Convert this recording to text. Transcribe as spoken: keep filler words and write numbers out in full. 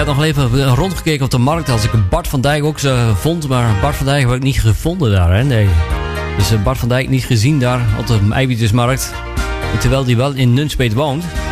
heb nog even rondgekeken op de markt als ik Bart van Dijk ook uh, vond. Maar Bart van Dijk heb ik niet gevonden daar, hè? Nee. Dus uh, Bart van Dijk niet gezien daar op de eiwitjesmarkt. Terwijl hij wel in Nunspeet woont.